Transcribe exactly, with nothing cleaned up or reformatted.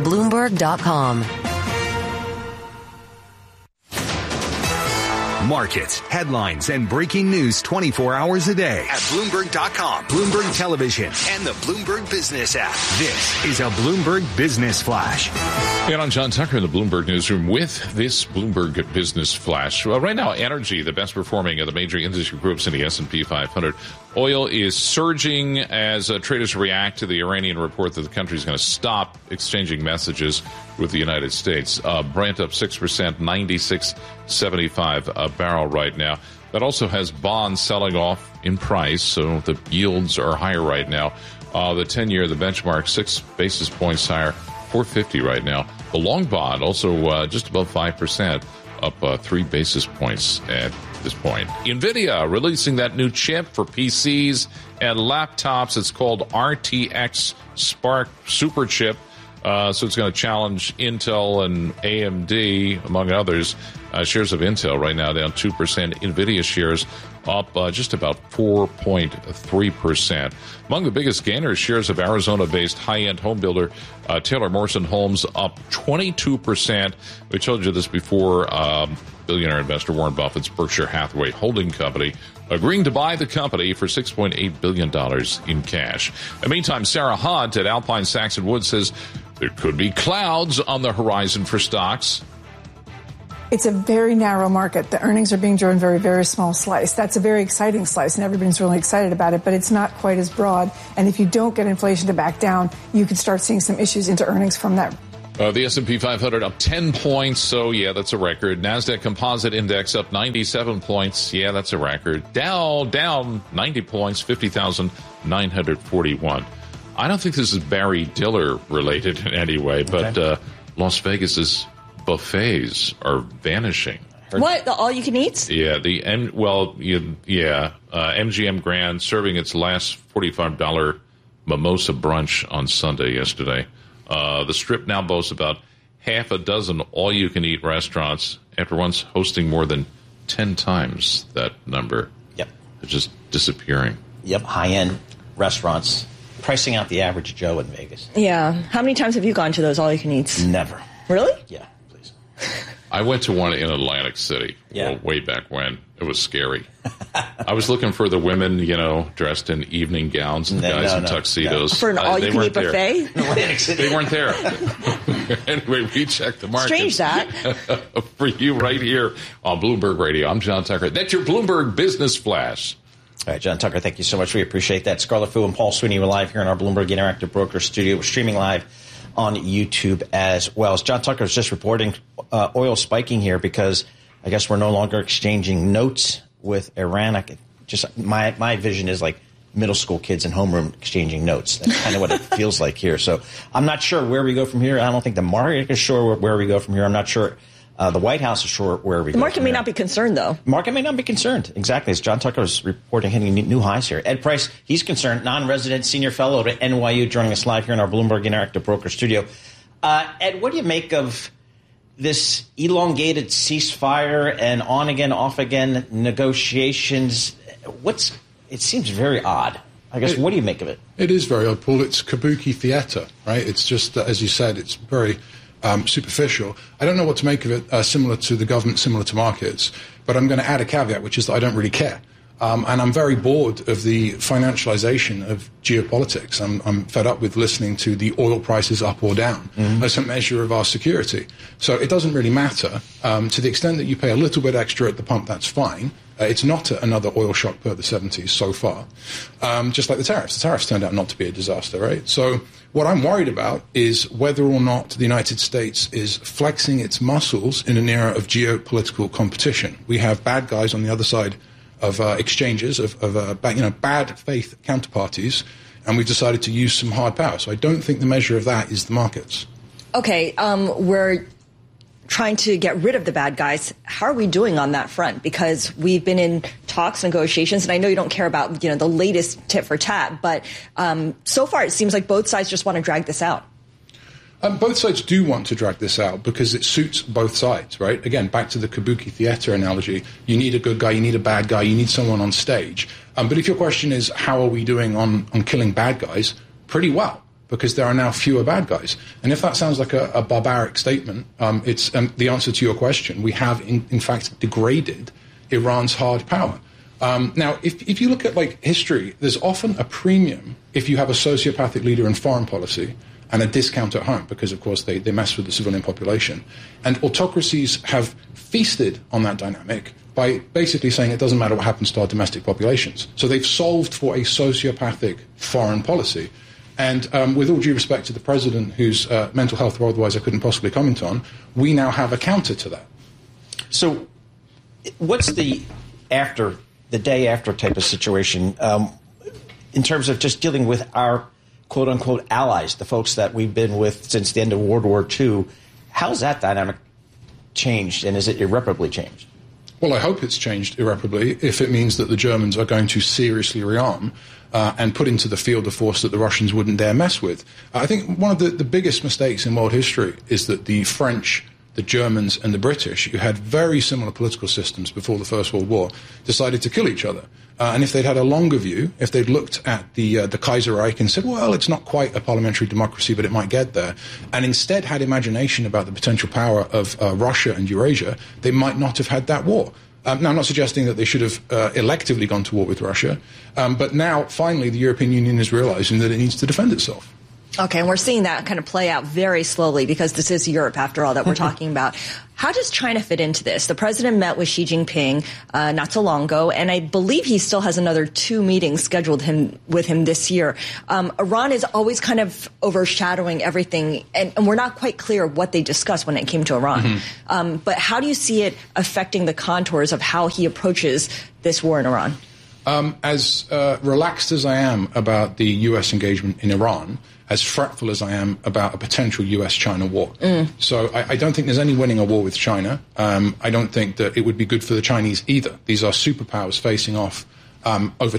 Bloomberg dot com. Markets, headlines, and breaking news twenty-four hours a day at Bloomberg dot com, Bloomberg Television, and the Bloomberg Business app. This is a Bloomberg Business Flash. And I'm John Tucker in the Bloomberg Newsroom with this Bloomberg Business Flash. Well, right now, energy, the best performing of the major industry groups in the S and P five hundred. Oil is surging as uh, traders react to the Iranian report that the country is going to stop exchanging messages with the United States. Uh, Brent up six percent, ninety-six seventy-five a barrel right now. That also has bonds selling off in price, so the yields are higher right now. Uh, the ten-year, the benchmark, six basis points higher, four fifty right now. The long bond also uh, just above five percent, up uh, three basis points at this point. NVIDIA releasing that new chip for P Cs and laptops. It's called R T X Spark Super Chip. Uh, so it's going to challenge Intel and A M D, among others. Uh, shares of Intel right now down two percent. NVIDIA shares up uh, just about four point three percent. Among the biggest gainers, shares of Arizona-based high-end home builder uh, Taylor Morrison Homes up twenty-two percent. We told you this before. Um, billionaire investor Warren Buffett's Berkshire Hathaway holding company agreeing to buy the company for six point eight billion dollars in cash. In the meantime, Sarah Hunt at Alpine Saxon Wood says there could be clouds on the horizon for stocks. It's a very narrow market. The earnings are being driven very, very small slice. That's a very exciting slice, and everybody's really excited about it, but it's not quite as broad. And if you don't get inflation to back down, you could start seeing some issues into earnings from that. Uh, the S and P five hundred up ten points, so yeah, that's a record. NASDAQ Composite Index up ninety-seven points, yeah, that's a record. Dow down ninety points, fifty thousand nine hundred forty-one. I don't think this is Barry Diller related in any way, but okay. uh, Las Vegas's buffets are vanishing. What? The all-you-can-eats? Yeah, the M. Well, you, yeah, uh, M G M Grand serving its last forty-five dollars mimosa brunch on Sunday yesterday. Uh, the Strip now boasts about half a dozen all-you-can-eat restaurants after once hosting more than ten times that number. Yep. They're just disappearing. Yep, high-end restaurants pricing out the average Joe in Vegas. Yeah. How many times have you gone to those all-you-can-eats? Never. Really? Yeah, please. I went to one in Atlantic City yeah. well, way back when. It was scary. I was looking for the women, you know, dressed in evening gowns and the no, guys no, in no, tuxedos. No. For an uh, all-you-can-eat buffet? They weren't there. Anyway, we checked the market. Strange that. For you right here on Bloomberg Radio. I'm John Tucker. That's your Bloomberg Business Flash. All right, John Tucker, thank you so much. We appreciate that. Scarlett Fu and Paul Sweeney were live here in our Bloomberg Interactive Broker studio. We're streaming live on YouTube as well. As John Tucker is just reporting, uh, oil spiking here because I guess we're no longer exchanging notes with Iran. I could just my my vision is like middle school kids in homeroom exchanging notes. That's kind of what it feels like here. So I'm not sure where we go from here. I don't think the market is sure where, where we go from here. I'm not sure uh, the White House is sure where we the go. The market from may here. not be concerned, though. Market may not be concerned. Exactly. As John Tucker is reporting, hitting new highs here. Ed Price, he's concerned. Non-resident senior fellow at N Y U, joining us live here in our Bloomberg Interactive Broker studio. Uh, Ed, what do you make of this elongated ceasefire and on again, off again negotiations? What's it seems very odd. I guess, it, what do you make of it? It is very odd, Paul. It's kabuki theater, right? It's just, uh, as you said, it's very um, superficial. I don't know what to make of it, uh, similar to the government, similar to markets. But I'm going to add a caveat, which is that I don't really care. Um, and I'm very bored of the financialization of geopolitics. I'm, I'm fed up with listening to the oil prices up or down mm-hmm. as a measure of our security. So it doesn't really matter. Um, to the extent that you pay a little bit extra at the pump, that's fine. Uh, it's not a, another oil shock per the seventies so far. Um, just like the tariffs. The tariffs turned out not to be a disaster, right? So what I'm worried about is whether or not the United States is flexing its muscles in an era of geopolitical competition. We have bad guys on the other side of uh, exchanges, of, of uh, bad, you know, bad faith counterparties, and we've decided to use some hard power. So I don't think the measure of that is the markets. Okay, um, we're trying to get rid of the bad guys. How are we doing on that front? Because we've been in talks, negotiations, and I know you don't care about, you know, the latest tit for tat, but um, so far it seems like both sides just want to drag this out. Um, both sides do want to drag this out because it suits both sides, right? Again, back to the kabuki theater analogy. You need a good guy, you need a bad guy, you need someone on stage. Um, but if your question is, how are we doing on, on killing bad guys? Pretty well. because there are now fewer bad guys. And if that sounds like a, a barbaric statement, um, it's um, the answer to your question. We have, in, in fact, degraded Iran's hard power. Um, now, if, if you look at like history, there's often a premium if you have a sociopathic leader in foreign policy and a discount at home, because, of course, they, they mess with the civilian population. And autocracies have feasted on that dynamic by basically saying it doesn't matter what happens to our domestic populations. So they've solved for a sociopathic foreign policy. And um, with all due respect to the president, whose uh, mental health or otherwise I couldn't possibly comment on, we now have a counter to that. So what's the after, the day after type of situation um, in terms of just dealing with our quote-unquote allies, the folks that we've been with since the end of World War Two? How's that dynamic changed, and is it irreparably changed? Well, I hope it's changed irreparably if it means that the Germans are going to seriously rearm uh, and put into the field a force that the Russians wouldn't dare mess with. Uh, I think one of the, the biggest mistakes in world history is that the French, the Germans, and the British, who had very similar political systems before the First World War, decided to kill each other. Uh, and if they'd had a longer view, if they'd looked at the uh, the Kaiserreich and said, well, it's not quite a parliamentary democracy, but it might get there, and instead had imagination about the potential power of uh, Russia and Eurasia, they might not have had that war. Um, now, I'm not suggesting that they should have uh, electively gone to war with Russia, um, but now, finally, the European Union is realizing that it needs to defend itself. Okay, and we're seeing that kind of play out very slowly because this is Europe, after all, that we're talking about. How does China fit into this? The president met with Xi Jinping uh, not so long ago, and I believe he still has another two meetings scheduled him with him this year. Um, Iran is always kind of overshadowing everything, and, and we're not quite clear what they discussed when it came to Iran. Mm-hmm. Um, but how do you see it affecting the contours of how he approaches this war in Iran? Um, as uh, relaxed as I am about the U S engagement in Iran, as fretful as I am about a potential U S China war. Mm. So I, I don't think there's any winning a war with China. Um, I don't think that it would be good for the Chinese either. These are superpowers facing off um, over